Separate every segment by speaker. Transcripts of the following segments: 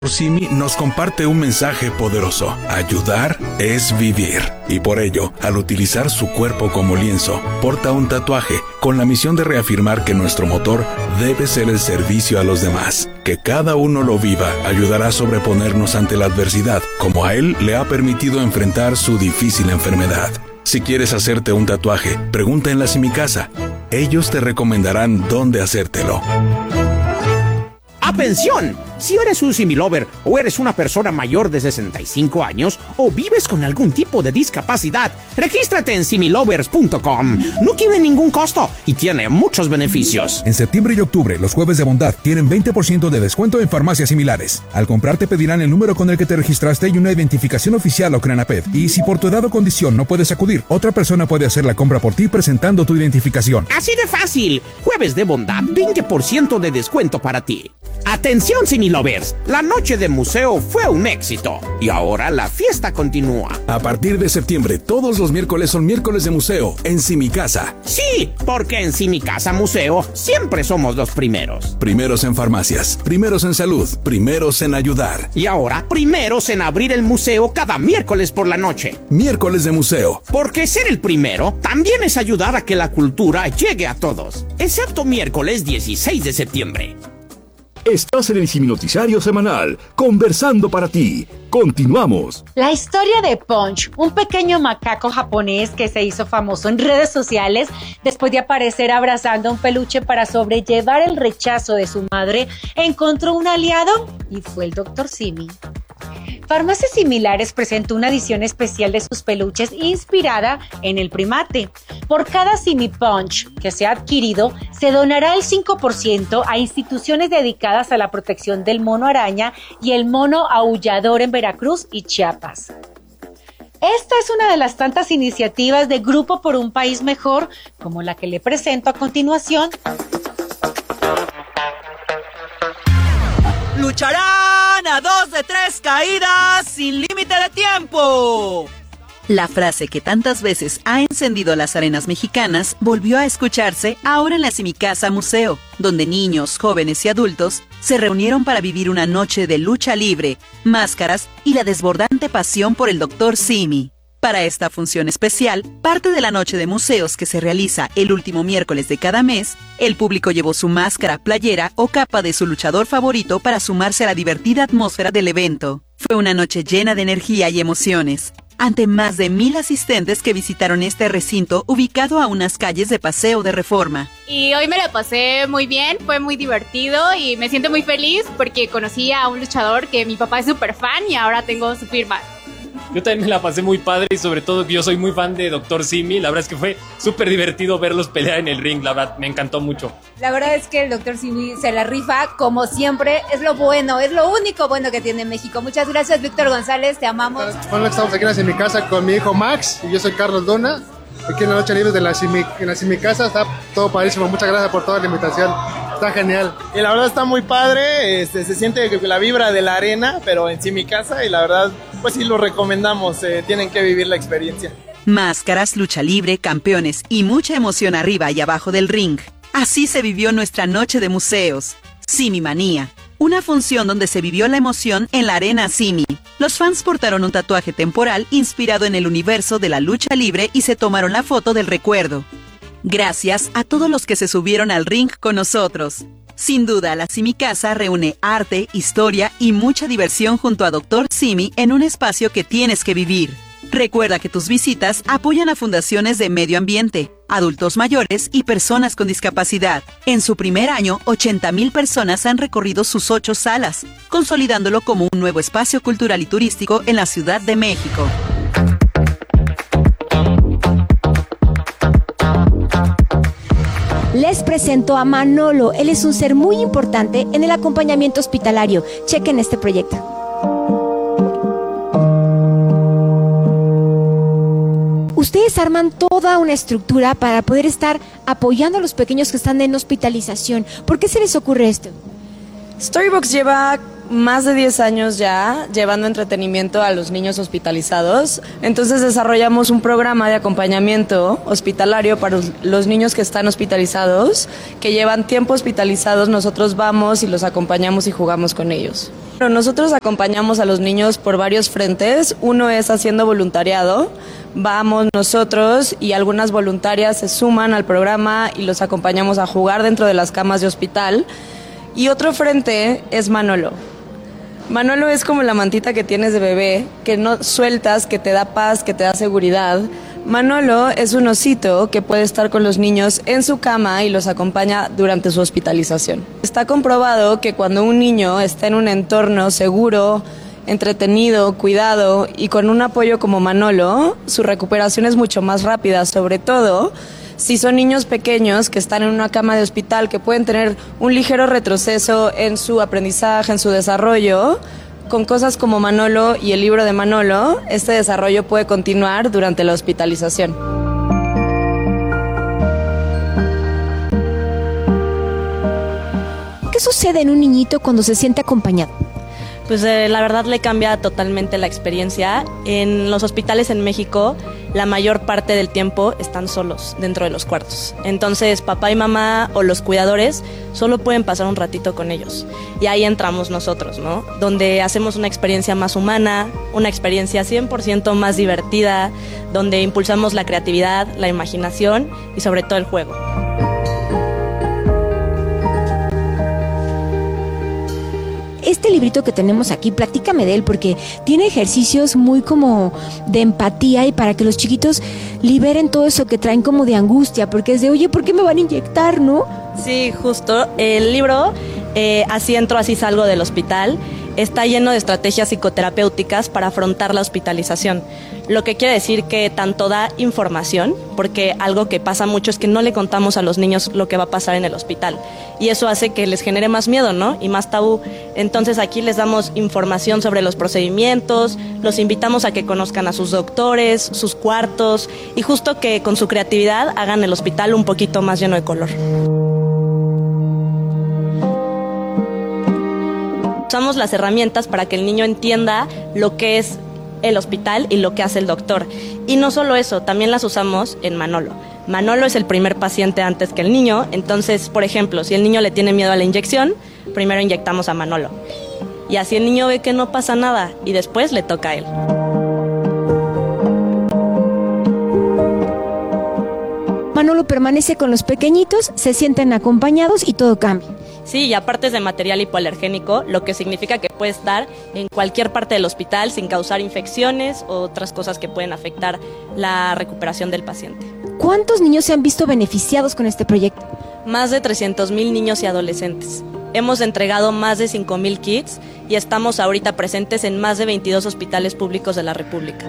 Speaker 1: Simi nos comparte un mensaje poderoso. Ayudar es vivir. Y por ello, al utilizar su cuerpo como lienzo, porta un tatuaje con la misión de reafirmar que nuestro motor debe ser el servicio a los demás. Que cada uno lo viva ayudará a sobreponernos ante la adversidad, como a él le ha permitido enfrentar su difícil enfermedad. Si quieres hacerte un tatuaje, pregunta en la Simicasa. Ellos te recomendarán dónde hacértelo.
Speaker 2: ¡Atención! Si eres un Similover o eres una persona mayor de 65 años o vives con algún tipo de discapacidad, regístrate en similovers.com. No tiene ningún costo y tiene muchos beneficios.
Speaker 3: En septiembre y octubre, los jueves de bondad tienen 20% de descuento en farmacias similares. Al comprar te pedirán el número con el que te registraste y una identificación oficial o Crenaped. Y si por tu edad o condición no puedes acudir, otra persona puede hacer la compra por ti presentando tu identificación.
Speaker 2: Así de fácil. Jueves de bondad, 20% de descuento para ti. Atención Similovers, la noche de museo fue un éxito y ahora la fiesta continúa.
Speaker 1: A partir de septiembre, todos los miércoles son miércoles de museo en Simicasa.
Speaker 2: Sí, porque en Simicasa Museo siempre somos los primeros.
Speaker 1: Primeros en farmacias, primeros en salud, primeros en ayudar.
Speaker 2: Y ahora, primeros en abrir el museo cada miércoles por la noche.
Speaker 1: Miércoles de museo.
Speaker 2: Porque ser el primero también es ayudar a que la cultura llegue a todos. Excepto miércoles 16 de septiembre.
Speaker 4: Estás en el Siminoticiario semanal, conversando para ti. Continuamos.
Speaker 5: La historia de Punch, un pequeño macaco japonés que se hizo famoso en redes sociales después de aparecer abrazando a un peluche para sobrellevar el rechazo de su madre, encontró un aliado y fue el Dr. Simi. Farmacias Similares presentó una edición especial de sus peluches inspirada en el primate. Por cada Simi Punch que se ha adquirido, se donará el 5% a instituciones dedicadas a la protección del mono araña y el mono aullador en Veracruz y Chiapas. Esta es una de las tantas iniciativas de Grupo por un País Mejor, como la que le presento a continuación.
Speaker 6: Lucharán a 2 de 3 caídas sin límite de tiempo.
Speaker 7: La frase que tantas veces ha encendido las arenas mexicanas volvió a escucharse ahora en la Simicasa Museo, donde niños, jóvenes y adultos se reunieron para vivir una noche de lucha libre, máscaras y la desbordante pasión por el Dr. Simi. Para esta función especial, parte de la noche de museos que se realiza el último miércoles de cada mes, el público llevó su máscara, playera o capa de su luchador favorito para sumarse a la divertida atmósfera del evento. Fue una noche llena de energía y emociones, ante más de 1,000 asistentes que visitaron este recinto ubicado a unas calles de Paseo de Reforma.
Speaker 8: Y hoy me la pasé muy bien, fue muy divertido y me siento muy feliz porque conocí a un luchador que mi papá es súper fan y ahora tengo su firma.
Speaker 9: Yo también me la pasé muy padre y sobre todo que yo soy muy fan de Dr. Simi. La verdad es que fue súper divertido verlos pelear en el ring, la verdad, me encantó mucho.
Speaker 10: La verdad es que el Dr. Simi se la rifa como siempre, es lo bueno, es lo único bueno que tiene México. Muchas gracias, Víctor González, te amamos.
Speaker 11: Bueno, estamos aquí en mi casa con mi hijo Max y yo soy Carlos Dona. Aquí en la noche libre de la Simicasa, está todo padrísimo, muchas gracias por toda la invitación, está genial.
Speaker 12: Y la verdad está muy padre, se siente la vibra de la arena, pero en Simicasa y la verdad, pues sí lo recomendamos, tienen que vivir la experiencia.
Speaker 7: Máscaras, lucha libre, campeones y mucha emoción arriba y abajo del ring. Así se vivió nuestra noche de museos. Simi Manía, una función donde se vivió la emoción en la arena Simi. Los fans portaron un tatuaje temporal inspirado en el universo de la lucha libre y se tomaron la foto del recuerdo. Gracias a todos los que se subieron al ring con nosotros. Sin duda, la Simicasa reúne arte, historia y mucha diversión junto a Dr. Simi en un espacio que tienes que vivir. Recuerda que tus visitas apoyan a fundaciones de medio ambiente, adultos mayores y personas con discapacidad. En su primer año, 80,000 personas han recorrido sus 8 salas, consolidándolo como un nuevo espacio cultural y turístico en la Ciudad de México.
Speaker 13: Les presento a Manolo. Él es un ser muy importante en el acompañamiento hospitalario. Chequen este proyecto. Ustedes arman toda una estructura para poder estar apoyando a los pequeños que están en hospitalización. ¿Por qué se les ocurre esto?
Speaker 14: Storybox lleva más de 10 años ya llevando entretenimiento a los niños hospitalizados. Entonces desarrollamos un programa de acompañamiento hospitalario para los niños que están hospitalizados, que llevan tiempo hospitalizados. Nosotros vamos y los acompañamos y jugamos con ellos. Nosotros acompañamos a los niños por varios frentes. Uno es haciendo voluntariado. Vamos nosotros y algunas voluntarias se suman al programa y los acompañamos a jugar dentro de las camas de hospital. Y otro frente es Manolo. Manolo es como la mantita que tienes de bebé, que no sueltas, que te da paz, que te da seguridad. Manolo es un osito que puede estar con los niños en su cama y los acompaña durante su hospitalización. Está comprobado que cuando un niño está en un entorno seguro, entretenido, cuidado y con un apoyo como Manolo, su recuperación es mucho más rápida, sobre todo si son niños pequeños que están en una cama de hospital, que pueden tener un ligero retroceso en su aprendizaje, en su desarrollo. Con cosas como Manolo y el libro de Manolo, este desarrollo puede continuar durante la hospitalización.
Speaker 13: ¿Qué sucede en un niñito cuando se siente acompañado?
Speaker 14: Pues la verdad le cambia totalmente la experiencia. En los hospitales en México, la mayor parte del tiempo están solos dentro de los cuartos. Entonces, papá y mamá o los cuidadores solo pueden pasar un ratito con ellos. Y ahí entramos nosotros, ¿no? Donde hacemos una experiencia más humana, una experiencia 100% más divertida, donde impulsamos la creatividad, la imaginación y sobre todo el juego.
Speaker 13: Este librito que tenemos aquí, platícame de él, porque tiene ejercicios muy como de empatía y para que los chiquitos liberen todo eso que traen como de angustia, porque es de, oye, ¿por qué me van a inyectar, no?
Speaker 14: Sí, justo. El libro, Así entro, así salgo del hospital, está lleno de estrategias psicoterapéuticas para afrontar la hospitalización. Lo que quiere decir que tanto da información, porque algo que pasa mucho es que no le contamos a los niños lo que va a pasar en el hospital. Y eso hace que les genere más miedo, ¿no? Y más tabú. Entonces aquí les damos información sobre los procedimientos, los invitamos a que conozcan a sus doctores, sus cuartos, y justo que con su creatividad hagan el hospital un poquito más lleno de color. Usamos las herramientas para que el niño entienda lo que es el hospital y lo que hace el doctor. Y no solo eso, también las usamos en Manolo. Manolo es el primer paciente antes que el niño, entonces, por ejemplo, si el niño le tiene miedo a la inyección, primero inyectamos a Manolo. Y así el niño ve que no pasa nada y después le toca a él.
Speaker 13: Manolo permanece con los pequeñitos, se sienten acompañados y todo cambia.
Speaker 14: Sí, y aparte es de material hipoalergénico, lo que significa que puede estar en cualquier parte del hospital sin causar infecciones o otras cosas que pueden afectar la recuperación del paciente.
Speaker 13: ¿Cuántos niños se han visto beneficiados con este proyecto?
Speaker 14: Más de 300,000 niños y adolescentes. Hemos entregado más de 5,000 kits y estamos ahorita presentes en más de 22 hospitales públicos de la República.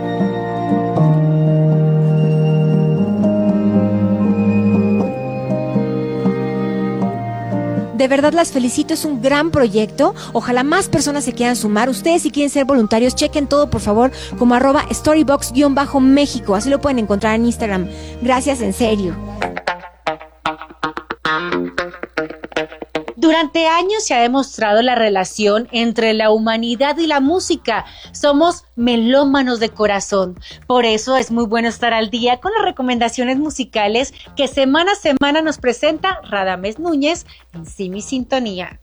Speaker 13: De verdad las felicito, es un gran proyecto. Ojalá más personas se quieran sumar. Ustedes si quieren ser voluntarios, chequen todo por favor como @storybox_México. Así lo pueden encontrar en Instagram. Gracias, en serio.
Speaker 5: Durante años se ha demostrado la relación entre la humanidad y la música. Somos melómanos de corazón. Por eso es muy bueno estar al día con las recomendaciones musicales que semana a semana nos presenta Radamés Núñez en Simi Sintonía.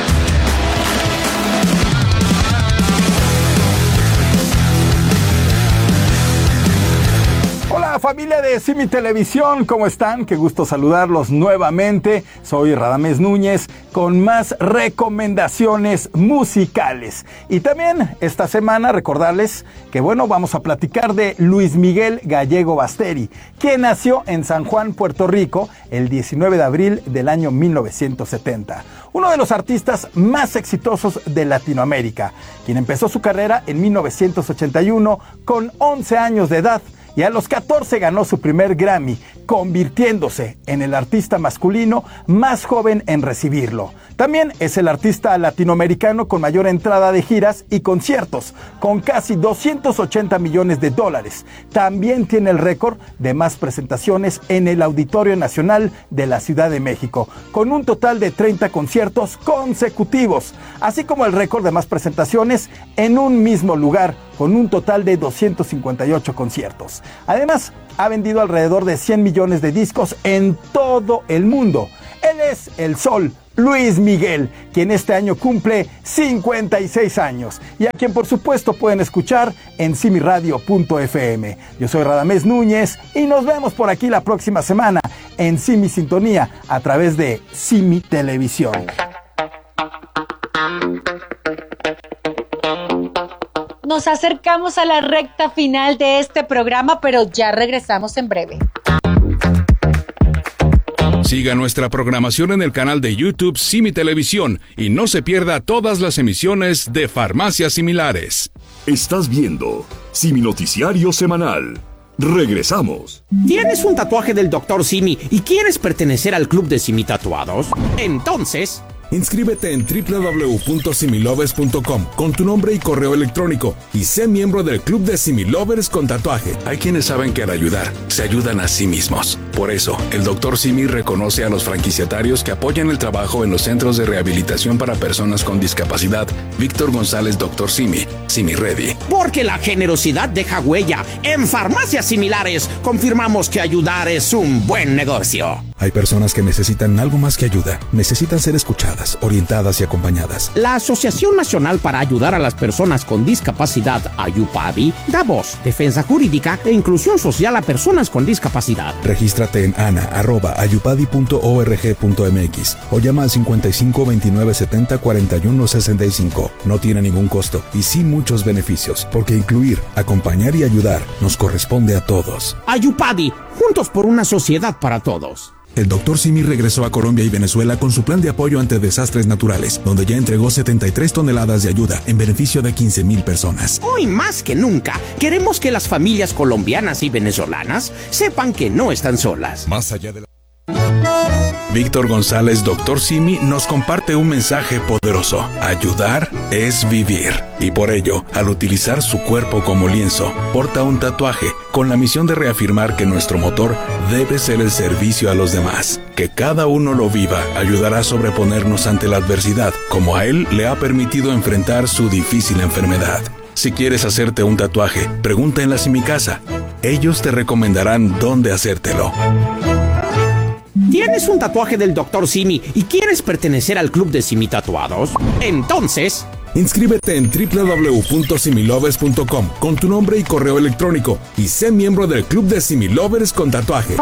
Speaker 15: Hola familia de Simi Televisión, ¿cómo están? Qué gusto saludarlos nuevamente. Soy Radamés Núñez con más recomendaciones musicales. Y también esta semana recordarles que vamos a platicar de Luis Miguel Gallego Basteri, quien nació en San Juan, Puerto Rico, el 19 de abril del año 1970. Uno de los artistas más exitosos de Latinoamérica, quien empezó su carrera en 1981 con 11 años de edad. Y a los 14 ganó su primer Grammy, convirtiéndose en el artista masculino más joven en recibirlo. También es el artista latinoamericano con mayor entrada de giras y conciertos, con casi $280 millones. También tiene el récord de más presentaciones en el Auditorio Nacional de la Ciudad de México, con un total de 30 conciertos consecutivos, así como el récord de más presentaciones en un mismo lugar, con un total de 258 conciertos. Además, ha vendido alrededor de 100 millones de discos en todo el mundo. Él es el Sol, Luis Miguel, quien este año cumple 56 años y a quien por supuesto pueden escuchar en simiradio.fm. Yo soy Radamés Núñez y nos vemos por aquí la próxima semana en Simi Sintonía a través de Simi Televisión.
Speaker 5: Nos acercamos a la recta final de este programa, pero ya regresamos en breve.
Speaker 1: Siga nuestra programación en el canal de YouTube Simi Televisión y no se pierda todas las emisiones de Farmacias Similares.
Speaker 4: Estás viendo Simi Noticiario Semanal. Regresamos.
Speaker 2: ¿Tienes un tatuaje del Dr. Simi y quieres pertenecer al club de Simi Tatuados? Entonces,
Speaker 1: inscríbete en www.similovers.com con tu nombre y correo electrónico y sé miembro del club de Similovers con tatuaje. Hay quienes saben que al ayudar, se ayudan a sí mismos. Por eso, el Dr. Simi reconoce a los franquiciatarios que apoyan el trabajo en los centros de rehabilitación para personas con discapacidad. Víctor González, Dr. Simi, Simi Ready.
Speaker 2: Porque la generosidad deja huella. En Farmacias Similares confirmamos que ayudar es un buen negocio.
Speaker 3: Hay personas que necesitan algo más que ayuda. Necesitan ser escuchadas, orientadas y acompañadas.
Speaker 2: La Asociación Nacional para Ayudar a las Personas con Discapacidad, AYUPADI, da voz, defensa jurídica e inclusión social a personas con discapacidad.
Speaker 3: Regístrate en ana@ayupadi.org.mx o llama al 55 29 70 41 65. No tiene ningún costo y sí muchos beneficios, porque incluir, acompañar y ayudar nos corresponde a todos.
Speaker 2: AYUPADI, juntos por una sociedad para todos.
Speaker 3: El Dr. Simi regresó a Colombia y Venezuela con su plan de apoyo ante desastres naturales, donde ya entregó 73 toneladas de ayuda en beneficio de 15,000 personas.
Speaker 2: Hoy más que nunca, queremos que las familias colombianas y venezolanas sepan que no están solas.
Speaker 3: Más allá de la...
Speaker 1: Víctor González, Dr. Simi, nos comparte un mensaje poderoso. Ayudar es vivir. Y por ello, al utilizar su cuerpo como lienzo, porta un tatuaje con la misión de reafirmar que nuestro motor debe ser el servicio a los demás. Que cada uno lo viva ayudará a sobreponernos ante la adversidad, como a él le ha permitido enfrentar su difícil enfermedad. Si quieres hacerte un tatuaje, pregunta en la Simicasa. Ellos te recomendarán dónde hacértelo.
Speaker 2: ¿Tienes un tatuaje del Dr. Simi y quieres pertenecer al club de Simi Tatuados? Entonces,
Speaker 1: inscríbete en www.similovers.com con tu nombre y correo electrónico y sé miembro del club de Similovers con tatuaje.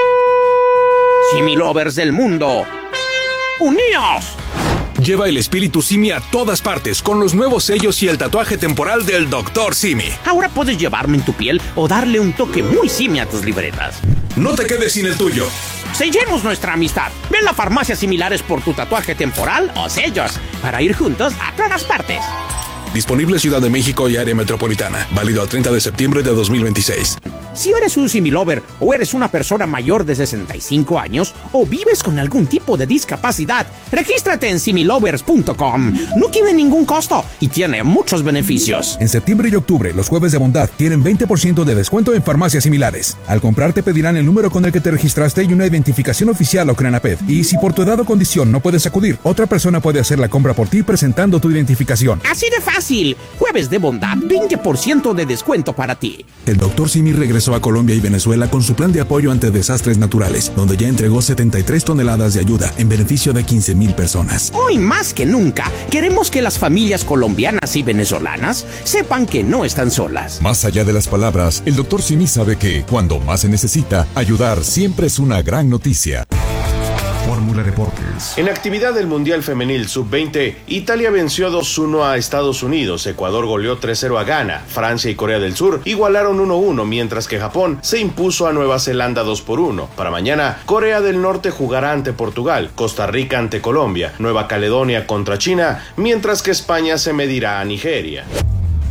Speaker 2: Similovers del mundo, ¡uníos!
Speaker 1: Lleva el espíritu Simi a todas partes con los nuevos sellos y el tatuaje temporal del Dr. Simi.
Speaker 2: Ahora puedes llevarlo en tu piel o darle un toque muy Simi a tus libretas.
Speaker 1: No te quedes sin el tuyo.
Speaker 2: Sellemos nuestra amistad. Ven a Farmacias Similares por tu tatuaje temporal o sellos para ir juntos a todas partes.
Speaker 1: Disponible Ciudad de México y área metropolitana. Válido al 30 de septiembre de 2026.
Speaker 2: Si eres un Similover o eres una persona mayor de 65 años o vives con algún tipo de discapacidad, regístrate en similovers.com. No tiene ningún costo y tiene muchos beneficios.
Speaker 3: En septiembre y octubre, los jueves de bondad tienen 20% de descuento en Farmacias Similares. Al comprar te pedirán el número con el que te registraste y una identificación oficial o CRENAPED. Y si por tu edad o condición no puedes acudir, otra persona puede hacer la compra por ti presentando tu identificación.
Speaker 2: Así de fácil. Jueves de bondad, 20% de descuento para ti.
Speaker 3: El Dr. Simi regresó a Colombia y Venezuela con su plan de apoyo ante desastres naturales, donde ya entregó 73 toneladas de ayuda en beneficio de 15,000 personas.
Speaker 2: Hoy más que nunca, queremos que las familias colombianas y venezolanas sepan que no están solas.
Speaker 16: Más allá de las palabras, el Dr. Simi sabe que, cuando más se necesita, ayudar siempre es una gran noticia.
Speaker 17: Fórmula Deportes. En actividad del Mundial Femenil Sub-20, Italia venció 2-1 a Estados Unidos, Ecuador goleó 3-0 a Ghana, Francia y Corea del Sur igualaron 1-1, mientras que Japón se impuso a Nueva Zelanda 2-1. Para mañana, Corea del Norte jugará ante Portugal, Costa Rica ante Colombia, Nueva Caledonia contra China, mientras que España se medirá a Nigeria.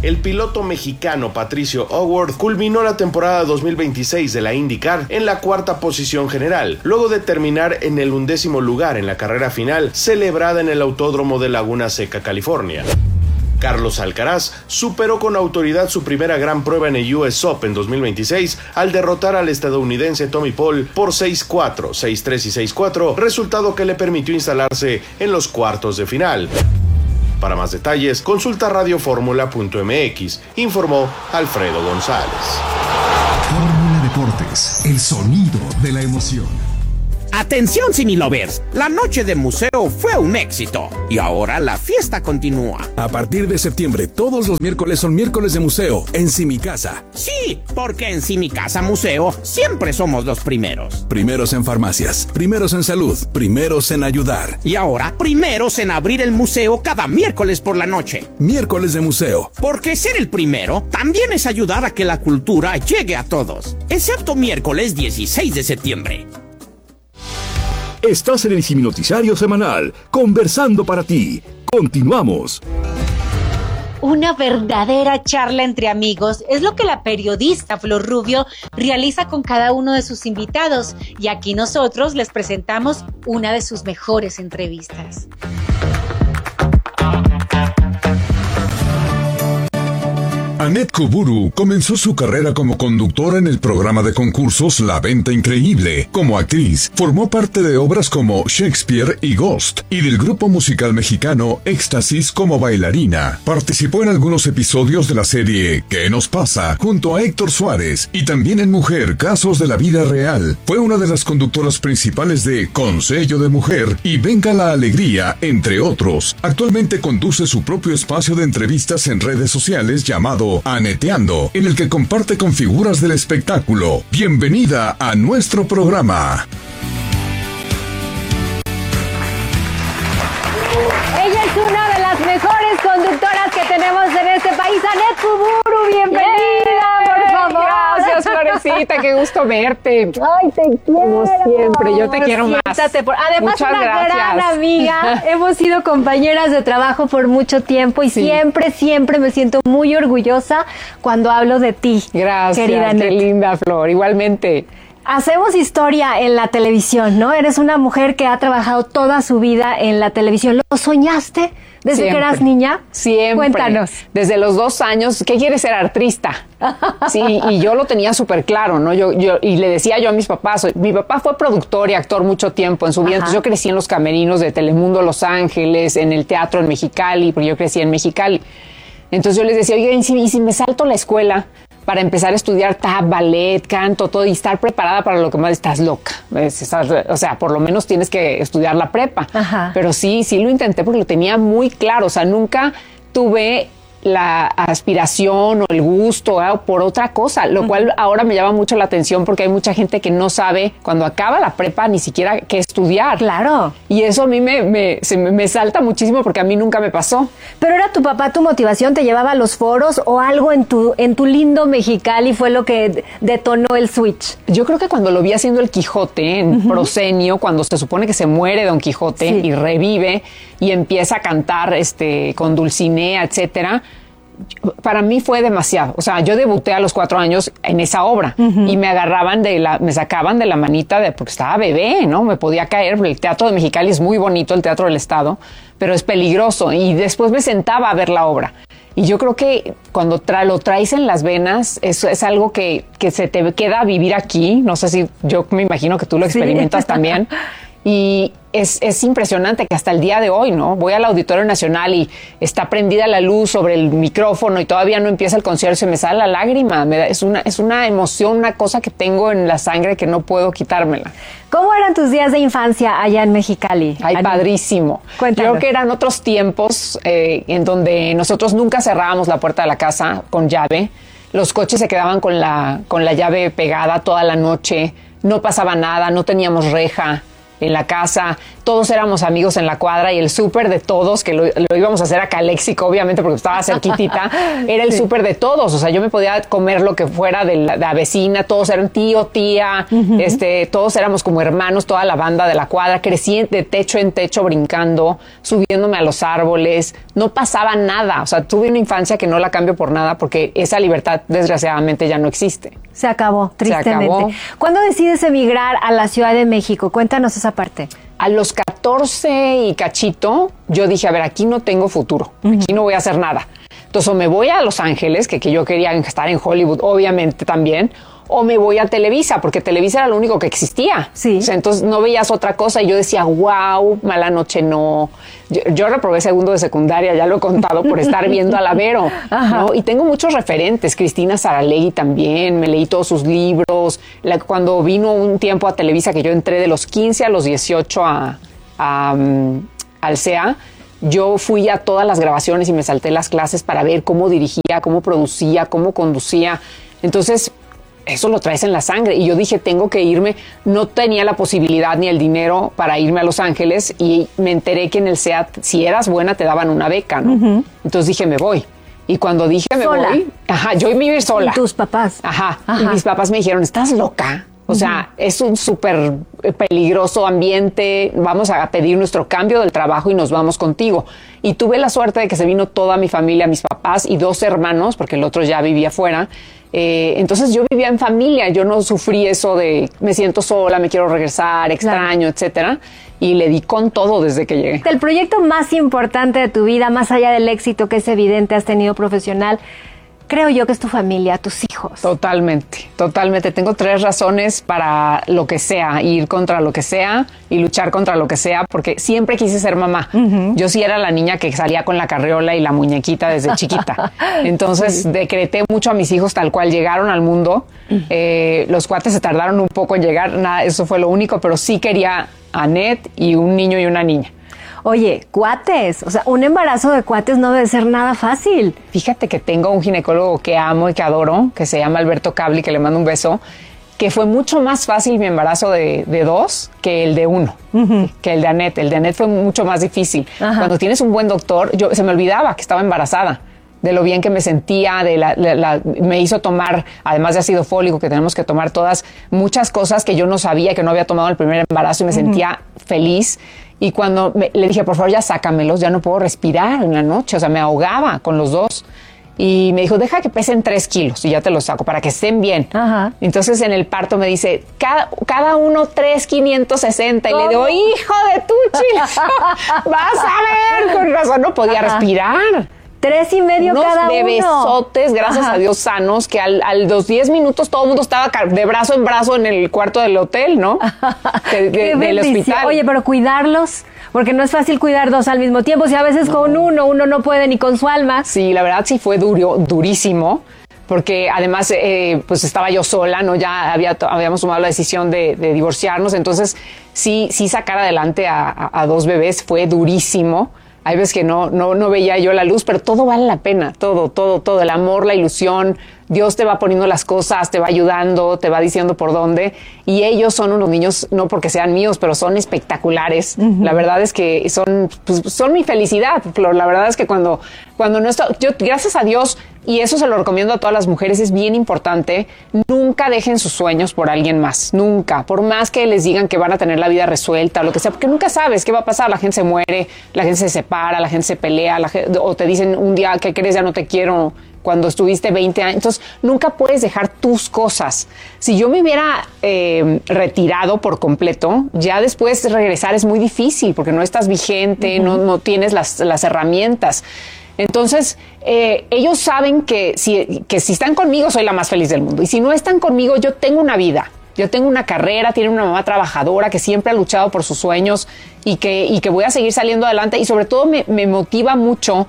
Speaker 17: El piloto mexicano Patricio O'Ward culminó la temporada 2026 de la IndyCar en la cuarta posición general, luego de terminar en el 11º lugar en la carrera final celebrada en el Autódromo de Laguna Seca, California. Carlos Alcaraz superó con autoridad su primera gran prueba en el US Open 2026 al derrotar al estadounidense Tommy Paul por 6-4, 6-3 y 6-4, resultado que le permitió instalarse en los cuartos de final. Para más detalles, consulta radioformula.mx, informó Alfredo González.
Speaker 18: Fórmula Deportes, el sonido de la emoción.
Speaker 2: Atención Similovers, la noche de museo fue un éxito y ahora la fiesta continúa.
Speaker 1: A partir de septiembre, todos los miércoles son miércoles de museo en Simicasa.
Speaker 2: Sí, porque en Simicasa Museo siempre somos los primeros.
Speaker 1: Primeros en farmacias, primeros en salud, primeros en ayudar.
Speaker 2: Y ahora, primeros en abrir el museo cada miércoles por la noche.
Speaker 1: Miércoles de museo.
Speaker 2: Porque ser el primero también es ayudar a que la cultura llegue a todos, excepto miércoles 16 de septiembre.
Speaker 4: Estás en el Siminoticiario Semanal, conversando para ti. Continuamos.
Speaker 5: Una verdadera charla entre amigos es lo que la periodista Flor Rubio realiza con cada uno de sus invitados, y aquí nosotros les presentamos una de sus mejores entrevistas.
Speaker 16: Annette Kuburu comenzó su carrera como conductora en el programa de concursos La Venta Increíble. Como actriz, formó parte de obras como Shakespeare y Ghost, y del grupo musical mexicano Éxtasis como bailarina. Participó en algunos episodios de la serie ¿Qué nos pasa?, junto a Héctor Suárez, y también en Mujer, Casos de la Vida Real. Fue una de las conductoras principales de Consejo de Mujer y Venga la Alegría, entre otros. Actualmente conduce su propio espacio de entrevistas en redes sociales llamado Aneteando, en el que comparte con figuras del espectáculo. Bienvenida a nuestro programa.
Speaker 10: Ella es una de las mejores conductoras que tenemos en este país. Annette Kuburu, bienvenida, por favor.
Speaker 19: Gracias, Florecita, qué gusto verte.
Speaker 10: Ay, te quiero.
Speaker 19: Como siempre, yo te quiero más.
Speaker 10: Además,
Speaker 19: muchas
Speaker 10: una
Speaker 19: gracias.
Speaker 10: gran amiga. Hemos sido compañeras de trabajo por mucho tiempo y siempre me siento muy orgullosa cuando hablo de ti.
Speaker 19: Gracias,
Speaker 10: querida Annette.
Speaker 19: qué linda, Flor, igualmente.
Speaker 10: Hacemos historia en la televisión, ¿no? Eres una mujer que ha trabajado toda su vida en la televisión. ¿Lo soñaste desde que eras niña?
Speaker 19: Siempre.
Speaker 10: Cuéntanos.
Speaker 19: Desde los 2 años, ¿qué quieres ser? Artista. Sí, y yo lo tenía súper claro, ¿no? Y le decía yo a mis papás, mi papá fue productor y actor mucho tiempo en su vida, entonces yo crecí en los camerinos de Telemundo Los Ángeles, en el teatro en Mexicali, porque yo crecí en Mexicali. Entonces yo les decía, oye, ¿y si me salto la escuela para empezar a estudiar tap, ballet, canto, todo, y estar preparada para lo que más? Estás loca. O sea, por lo menos tienes que estudiar la prepa. Ajá. Pero sí lo intenté porque lo tenía muy claro. O sea, nunca tuve la aspiración o el gusto por otra cosa, lo cual ahora me llama mucho la atención porque hay mucha gente que no sabe cuando acaba la prepa ni siquiera qué estudiar.
Speaker 10: Claro.
Speaker 19: Y eso a mí me salta muchísimo porque a mí nunca me pasó.
Speaker 10: ¿Pero era tu papá tu motivación? ¿Te llevaba a los foros o algo en tu lindo Mexicali fue lo que detonó el switch?
Speaker 19: Yo creo que cuando lo vi haciendo el Quijote en Proscenio, cuando se supone que se muere Don Quijote y revive y empieza a cantar con Dulcinea, etcétera, para mí fue demasiado. O sea, yo debuté a los 4 años en esa obra y me agarraban me sacaban de la manita porque estaba bebé, ¿no? Me podía caer. El Teatro de Mexicali es muy bonito, el Teatro del Estado, pero es peligroso. Y después me sentaba a ver la obra. Y yo creo que cuando lo traes en las venas, eso es algo que se te queda a vivir aquí. No sé si yo me imagino que tú lo experimentas también. Y es impresionante que hasta el día de hoy, ¿no? Voy al Auditorio Nacional y está prendida la luz sobre el micrófono y todavía no empieza el concierto, se me sale la lágrima. Es una emoción, una cosa que tengo en la sangre que no puedo quitármela.
Speaker 10: ¿Cómo eran tus días de infancia allá en Mexicali?
Speaker 19: Ay, padrísimo.
Speaker 10: Cuéntanos.
Speaker 19: Creo que eran otros tiempos en donde nosotros nunca cerrábamos la puerta de la casa con llave. Los coches se quedaban con la llave pegada toda la noche. No pasaba nada, no teníamos reja en la casa. todos éramos amigos en la cuadra y el súper de todos, que lo íbamos a hacer a Caléxico, obviamente porque estaba cerquitita, era el súper de todos. O sea, yo me podía comer lo que fuera de la vecina, todos eran tío, tía, todos éramos como hermanos, toda la banda de la cuadra. Crecí de techo en techo brincando, subiéndome a los árboles, no pasaba nada. O sea, tuve una infancia que no la cambio por nada porque esa libertad desgraciadamente ya no existe.
Speaker 10: Se acabó, tristemente.
Speaker 19: Se acabó.
Speaker 10: ¿Cuándo decides emigrar a la Ciudad de México? Cuéntanos esa parte.
Speaker 19: A los 14 y cachito, yo dije, a ver, aquí no tengo futuro, aquí no voy a hacer nada. Entonces, o me voy a Los Ángeles, que yo quería estar en Hollywood, obviamente también, o me voy a Televisa, porque Televisa era lo único que existía. Sí. O sea, entonces no veías otra cosa y yo decía, wow, Mala Noche no. Yo reprobé segundo de secundaria, ya lo he contado, por estar viendo a la Vero, ¿no? Y tengo muchos referentes, Cristina Saralegui también, me leí todos sus libros. Cuando vino un tiempo a Televisa, que yo entré de los 15 a los 18 al CEA, yo fui a todas las grabaciones y me salté las clases para ver cómo dirigía, cómo producía, cómo conducía. Entonces, eso lo traes en la sangre. Y yo dije, tengo que irme. No tenía la posibilidad ni el dinero para irme a Los Ángeles y me enteré que en el SEAT, si eras buena, te daban una beca, ¿no? Entonces dije, me voy. Y cuando dije me voy, yo iba a ir sola.
Speaker 10: ¿Y tus papás?
Speaker 19: Y mis papás me dijeron, ¿estás loca? O sea, es un súper peligroso ambiente, vamos a pedir nuestro cambio del trabajo y nos vamos contigo. Y tuve la suerte de que se vino toda mi familia, mis papás y 2 hermanos, porque el otro ya vivía fuera. Entonces yo vivía en familia, yo no sufrí eso de me siento sola, me quiero regresar, extraño, etcétera. Y le di con todo desde que llegué.
Speaker 10: El proyecto más importante de tu vida, más allá del éxito que es evidente has tenido profesional, creo yo que es tu familia, tus hijos.
Speaker 19: Totalmente, totalmente. Tengo 3 razones para lo que sea, ir contra lo que sea y luchar contra lo que sea, porque siempre quise ser mamá. Yo sí era la niña que salía con la carriola y la muñequita desde chiquita. Entonces decreté mucho a mis hijos tal cual llegaron al mundo. Los cuates se tardaron un poco en llegar, nada, eso fue lo único, pero sí quería a Annette y un niño y una niña.
Speaker 10: Oye, cuates, o sea, un embarazo de cuates no debe ser nada fácil.
Speaker 19: Fíjate que tengo un ginecólogo que amo y que adoro, que se llama Alberto Cabli, que le mando un beso, que fue mucho más fácil mi embarazo de 2 que el de 1, que el de Annette. El de Annette fue mucho más difícil. Cuando tienes un buen doctor, se me olvidaba que estaba embarazada, de lo bien que me sentía, me hizo tomar, además de ácido fólico, que tenemos que tomar todas, muchas cosas que yo no sabía, que no había tomado el primer embarazo y me sentía feliz. Y cuando le dije, por favor, ya sácamelos, ya no puedo respirar en la noche, o sea, me ahogaba con los 2. Y me dijo, deja que pesen 3 kilos y ya te los saco para que estén bien. Entonces en el parto me dice, cada uno 3,560. Y le digo, hijo de tu chile, vas a ver, con razón no podía respirar.
Speaker 10: 3,5 cada uno.
Speaker 19: Bebesotes, gracias a Dios, sanos, que a los 10 minutos todo el mundo estaba de brazo en brazo en el cuarto del hotel, ¿no? Del hospital.
Speaker 10: Oye, pero cuidarlos, porque no es fácil cuidar 2 al mismo tiempo. Si a veces con uno no puede ni con su alma.
Speaker 19: Sí, la verdad sí fue durísimo. Porque además, pues estaba yo sola, ¿no? Ya habíamos tomado la decisión de divorciarnos. Entonces, sí sacar adelante a 2 bebés fue durísimo. Hay veces que no veía yo la luz, pero todo vale la pena, todo, el amor, la ilusión, Dios te va poniendo las cosas, te va ayudando, te va diciendo por dónde, y ellos son unos niños, no porque sean míos, pero son espectaculares. La verdad es que son mi felicidad, Flor. La verdad es que cuando no estoy, yo, gracias a Dios, y eso se lo recomiendo a todas las mujeres, es bien importante, nunca dejen sus sueños por alguien más, nunca, por más que les digan que van a tener la vida resuelta o lo que sea, porque nunca sabes qué va a pasar. La gente se muere, la gente se separa, la gente se pelea, o te dicen un día, ¿qué crees? Ya no te quiero, cuando estuviste 20 años. Entonces, nunca puedes dejar tus cosas. Si yo me hubiera retirado por completo, ya después regresar es muy difícil, porque no estás vigente, no tienes las herramientas. Entonces, ellos saben que si están conmigo, soy la más feliz del mundo. Y si no están conmigo, yo tengo una vida. Yo tengo una carrera, tiene una mamá trabajadora que siempre ha luchado por sus sueños y que voy a seguir saliendo adelante. Y sobre todo me motiva mucho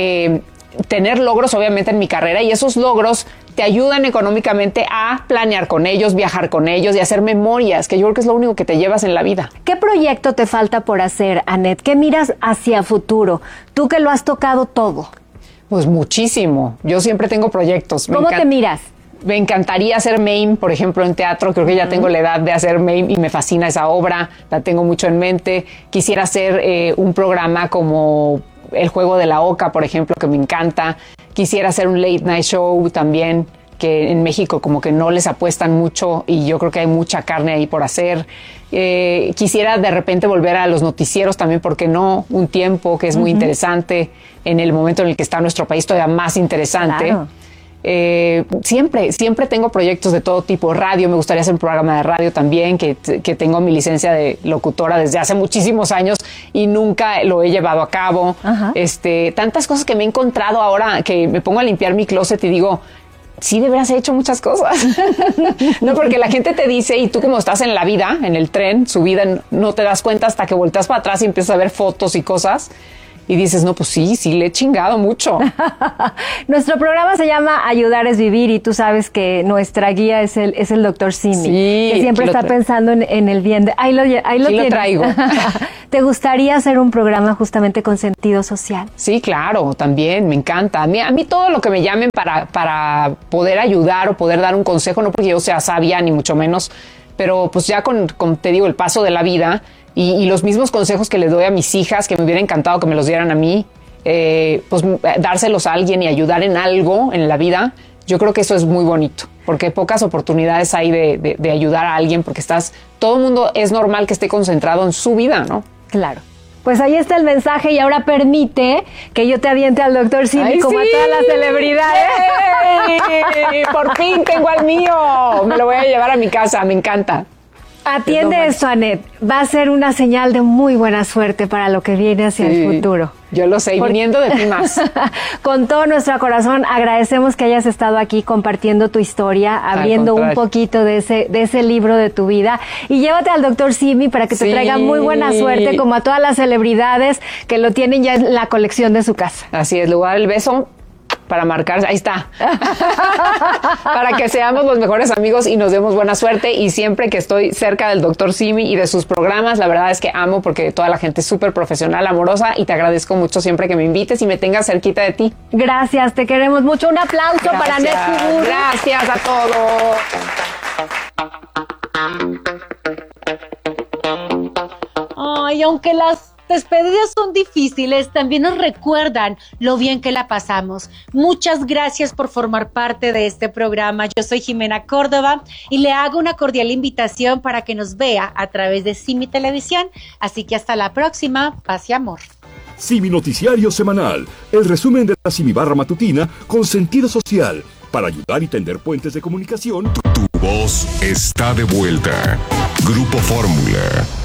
Speaker 19: tener logros, obviamente, en mi carrera. Y esos logros te ayudan económicamente a planear con ellos, viajar con ellos y hacer memorias, que yo creo que es lo único que te llevas en la vida.
Speaker 10: ¿Qué proyecto te falta por hacer, Annette? ¿Qué miras hacia futuro? Tú que lo has tocado todo.
Speaker 19: Pues muchísimo. Yo siempre tengo proyectos.
Speaker 10: ¿Cómo te miras?
Speaker 19: Me encantaría hacer MAME, por ejemplo, en teatro. Creo que ya tengo la edad de hacer MAME y me fascina esa obra. La tengo mucho en mente. Quisiera hacer un programa como El Juego de la Oca, por ejemplo, que me encanta. Quisiera hacer un late night show también, que en México como que no les apuestan mucho y yo creo que hay mucha carne ahí por hacer. Quisiera de repente volver a los noticieros también, ¿por qué no? Un tiempo que es muy interesante en el momento en el que está nuestro país, todavía más interesante. Claro. Siempre tengo proyectos de todo tipo. Radio, me gustaría hacer un programa de radio también, que tengo mi licencia de locutora desde hace muchísimos años y nunca lo he llevado a cabo. Tantas cosas que me he encontrado ahora que me pongo a limpiar mi closet y digo, sí, de veras he hecho muchas cosas. No, porque la gente te dice, y tú como estás en la vida, en el tren, subida, no te das cuenta hasta que volteas para atrás y empiezas a ver fotos y cosas. Y dices, no, pues sí le he chingado mucho.
Speaker 10: Nuestro programa se llama Ayudar es Vivir y tú sabes que nuestra guía es el doctor Simi, que siempre está pensando en el bien. Ahí lo
Speaker 19: traigo.
Speaker 10: ¿Te gustaría hacer un programa justamente con sentido social?
Speaker 19: Sí, claro, también, me encanta. A mí todo lo que me llamen para poder ayudar o poder dar un consejo, no porque yo sea sabia ni mucho menos, pero pues ya con te digo, el paso de la vida y los mismos consejos que le doy a mis hijas, que me hubiera encantado que me los dieran a mí, pues dárselos a alguien y ayudar en algo en la vida, yo creo que eso es muy bonito, porque pocas oportunidades hay de ayudar a alguien, porque todo el mundo es normal que esté concentrado en su vida, ¿no?
Speaker 10: Claro. Pues ahí está el mensaje y ahora permite que yo te aviente al doctor Simi como a todas las celebridades.
Speaker 19: ¡Ey! Por fin tengo al mío. Me lo voy a llevar a mi casa, me encanta.
Speaker 10: Atiende esto, Annette. Va a ser una señal de muy buena suerte para lo que viene hacia el futuro.
Speaker 19: Yo lo sé, y viniendo de ti más.
Speaker 10: Con todo nuestro corazón, agradecemos que hayas estado aquí compartiendo tu historia, abriendo un poquito de ese libro de tu vida. Y llévate al doctor Simi para que te traiga muy buena suerte, como a todas las celebridades que lo tienen ya en la colección de su casa.
Speaker 19: Así es, lugar el beso para marcar, ahí está. Para que seamos los mejores amigos y nos demos buena suerte. Y siempre que estoy cerca del doctor Simi y de sus programas, la verdad es que amo, porque toda la gente es súper profesional, amorosa, y te agradezco mucho siempre que me invites y me tengas cerquita de ti.
Speaker 10: Gracias, te queremos mucho. Un aplauso para Annette Kuburu.
Speaker 19: Gracias a todos.
Speaker 5: Ay, aunque las despedidas son difíciles, también nos recuerdan lo bien que la pasamos. Muchas gracias por formar parte de este programa. Yo soy Jimena Córdoba y le hago una cordial invitación para que nos vea a través de Simi Televisión. Así que hasta la próxima. Paz y amor.
Speaker 4: Simi Noticiario Semanal, el resumen de la Simi Barra Matutina con sentido social, para ayudar y tender puentes de comunicación.
Speaker 16: Tu voz está de vuelta. Grupo Fórmula.